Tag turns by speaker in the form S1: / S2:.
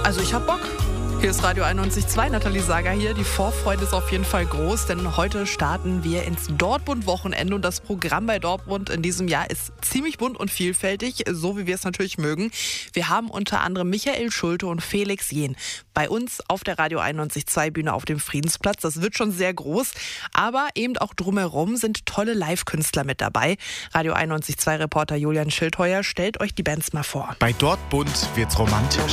S1: Also ich hab Bock. Hier ist Radio 91.2, Nathalie Sager hier. Die Vorfreude ist auf jeden Fall groß, denn heute starten wir ins Dortmund-Wochenende und das Programm bei Dortmund in diesem Jahr ist ziemlich bunt und vielfältig, so wie wir es natürlich mögen. Wir haben unter anderem Michael Schulte und Felix Jähn bei uns auf der Radio 91.2 Bühne auf dem Friedensplatz. Das wird schon sehr groß, aber eben auch drumherum sind tolle Live-Künstler mit dabei. Radio 91.2 Reporter Julian Schildheuer stellt euch die Bands mal vor.
S2: Bei Dortmund wird's romantisch.